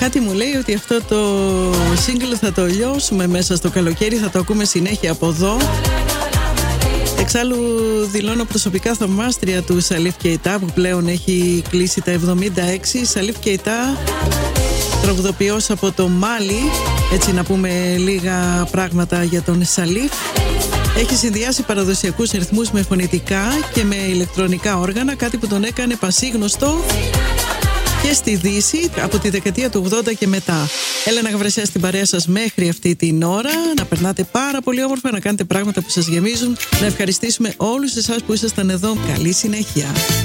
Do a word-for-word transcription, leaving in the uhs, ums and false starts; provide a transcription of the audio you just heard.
Κάτι μου λέει ότι αυτό το single θα το λιώσουμε μέσα στο καλοκαίρι, θα το ακούμε συνέχεια από εδώ. Εξάλλου δηλώνω προσωπικά θαυμάστρια του Σαλίφ Κεϊτά, που πλέον έχει κλείσει τα εβδομήντα έξι. Σαλίφ Κεϊτά, τραγουδοποιός από το Μάλι. Έτσι να πούμε λίγα πράγματα για τον Σαλίφ. Έχει συνδυάσει παραδοσιακούς ρυθμούς με φωνητικά και με ηλεκτρονικά όργανα, κάτι που τον έκανε πασίγνωστο και στη Δύση από τη δεκαετία του ογδόντα και μετά. Έλενα Γαβρασιά στην παρέα σας μέχρι αυτή την ώρα. Να περνάτε πάρα πολύ όμορφα, να κάνετε πράγματα που σας γεμίζουν. Να ευχαριστήσουμε όλους εσάς που ήσασταν εδώ. Καλή συνέχεια.